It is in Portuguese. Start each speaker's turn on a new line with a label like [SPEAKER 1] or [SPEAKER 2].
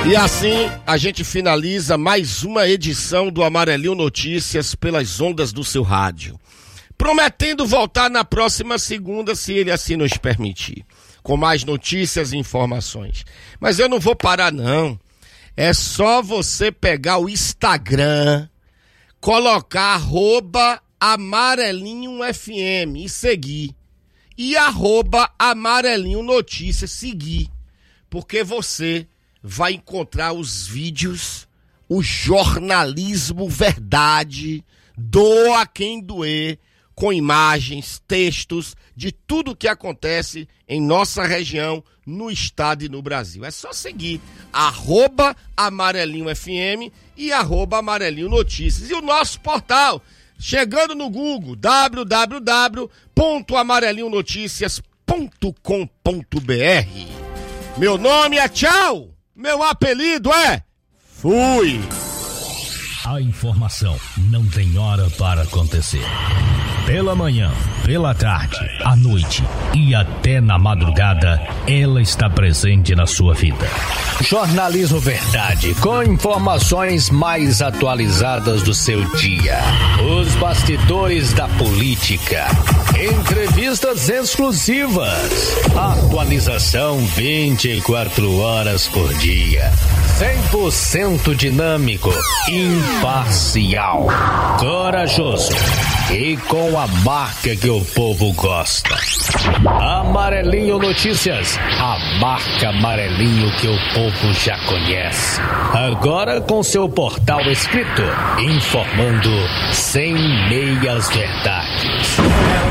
[SPEAKER 1] E assim a gente finaliza mais uma edição do Amarelinho Notícias pelas ondas do seu rádio. Prometendo voltar na próxima segunda, se ele assim nos permitir, com mais notícias e informações. Mas eu não vou parar não. É só você pegar o Instagram, colocar @AmarelinhoFM e seguir. E @Amarelinho Notícias seguir. Porque você vai encontrar os vídeos, o jornalismo verdade, doa quem doer, com imagens, textos, de tudo que acontece em nossa região, no estado e no Brasil. É só seguir @AmarelinhoFM e @Amarelinho Notícias. E o nosso portal, chegando no Google, www.amarelinhonoticias.com.br. Meu nome é Tchau, meu apelido é Fui.
[SPEAKER 2] A informação não tem hora para acontecer. Pela manhã, pela tarde, à noite e até na madrugada, ela está presente na sua vida. Jornalismo Verdade, com informações mais atualizadas do seu dia. Os bastidores da política. Entrevistas exclusivas. Atualização 24 horas por dia. 100% dinâmico, imparcial, corajoso e com a marca que o povo gosta. Amarelinho Notícias, a marca amarelinho que o povo já conhece. Agora com seu portal escrito, informando sem meias verdades.